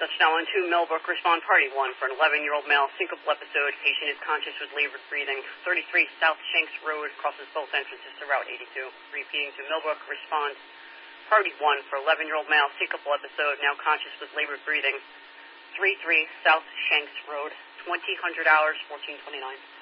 Touchdown 1-2, Millbrook, respond party 1 for an 11-year-old male syncopal episode. Patient is conscious with labored breathing. 33 South Shanks Road, crosses both entrances to Route 82. Repeating to Millbrook, respond party 1 for 11-year-old male syncopal episode, now conscious with labored breathing. 33 South Shanks Road, 2000 hours, 1429.